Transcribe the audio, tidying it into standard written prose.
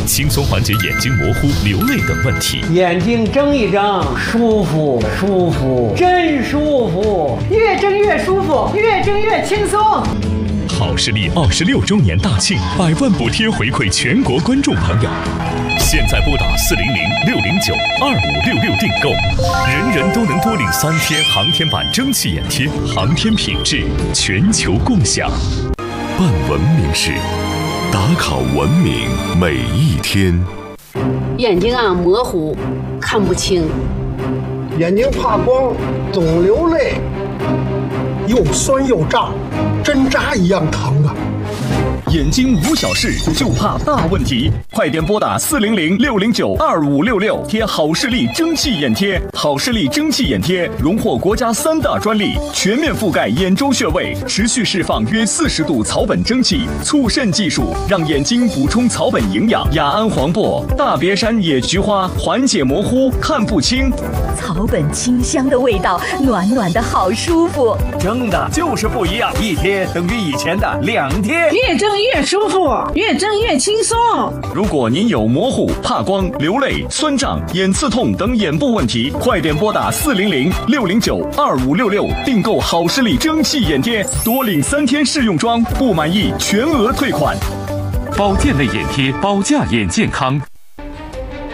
轻松缓解眼睛模糊、流泪等问题。 眼睛睁一睁，舒服舒服，真舒服， 越睁越舒服，越睁越轻松。 好视力26周年大庆，100万补贴回馈全国观众朋友。现在拨打400-609-2566订购，人人都能多领3天航天版蒸汽眼贴，航天品质全球共享。办文明事，打卡文明每一天。 眼睛模糊，看不清， 眼睛怕光，总流泪，又酸又胀，针扎一样疼啊！ 眼睛无小事，就怕大问题。快点拨打400-609-2566，贴好视力蒸汽眼贴。好视力蒸汽眼贴荣获国家3大专利，全面覆盖眼周穴位，持续释放约40度草本蒸汽，促渗技术让眼睛补充草本营养。雅安黄柏、大别山野菊花缓解模糊，看不清。 草本清香的味道，暖暖的好舒服。 蒸的就是不一样，一贴等于以前的2贴。 越蒸越舒服，越蒸越轻松。 如果您有模糊、怕光、流泪、酸胀、眼刺痛等眼部问题，快点拨打400-609-2566订购好视力蒸汽眼贴，多领3天试用装，不满意全额退款。 保健类眼贴，保驾眼健康。